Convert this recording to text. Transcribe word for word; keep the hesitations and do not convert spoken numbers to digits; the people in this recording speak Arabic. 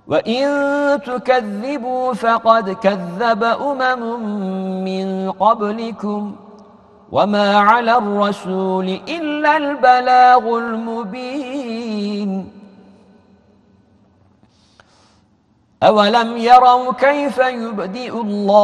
وَإِن تُكَذِّبُوا فَقَدْ كَذَّبَ أُمَمٌ مِّن قَبْلِكُمْ وَمَا عَلَى الرَّسُولِ إِلَّا الْبَلَاغُ الْمُبِينُ أَوَلَمْ يَرَوْا كَيْفَ يُبْدِئُ اللَّهُ